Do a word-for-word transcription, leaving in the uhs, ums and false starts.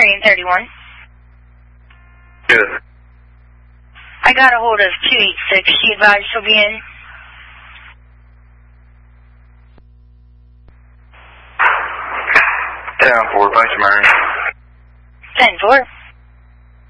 Marion thirty-one. Good. I got a hold of two eighty-six. She advised she'll be in. ten four, thanks, Marion. ten four.